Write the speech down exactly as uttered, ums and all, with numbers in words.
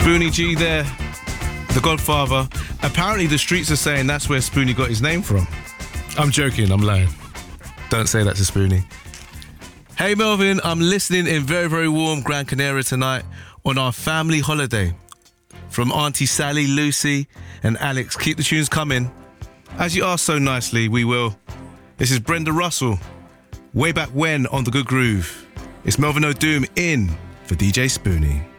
Spoonie G there, the Godfather. Apparently the streets are saying that's where Spoonie got his name from. I'm joking, I'm lying. Don't say that to Spoonie. Hey Melvin, I'm listening in very, very warm Gran Canaria tonight on our family holiday. From Auntie Sally, Lucy and Alex, keep the tunes coming. As you asked so nicely, we will. This is Brenda Russell, Way Back When on The Good Groove. It's Melvin O'Doom in for D J Spoonie.